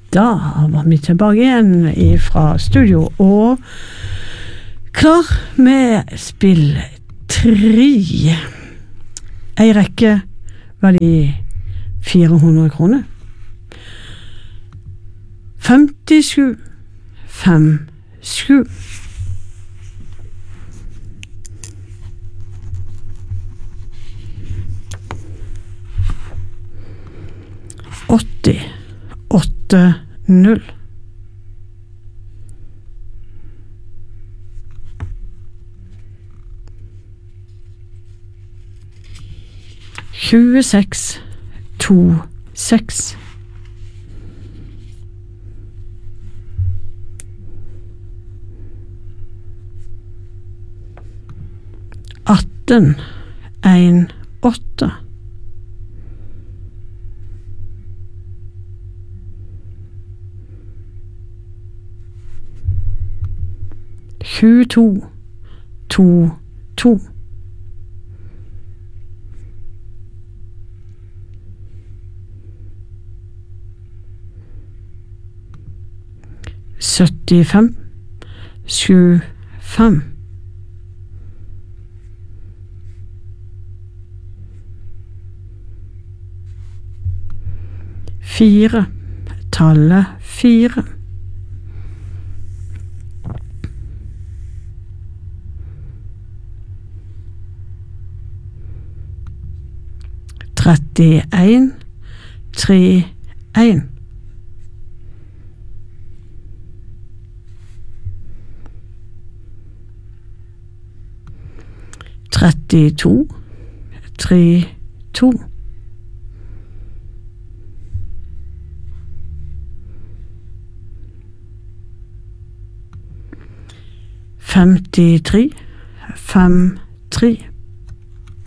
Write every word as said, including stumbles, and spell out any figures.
Da var vi tilbake igjen fra studio og klar med spill tre. Ei rekke verdi fire hundre kroner. femtisju, fem, sju. åtti, åtte, null. tjueseks, to, seks. atten, en, åtte. tjueto, to, to. syttifem, sju, fem. Fire, tallet fire. trettien, tre, en. trettito, tre, to. femtitre, fem, tre.